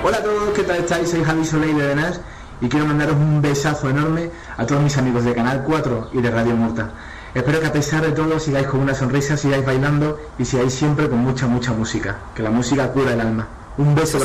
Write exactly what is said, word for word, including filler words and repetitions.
Hola a todos, ¿qué tal estáis? Soy Javi Soleil de Denas y quiero mandaros un besazo enorme a todos mis amigos de Canal cuatro y de Radio Murta. Espero que a pesar de todo sigáis con una sonrisa, sigáis bailando y sigáis siempre con mucha, mucha música. Que la música cura el alma. Un beso.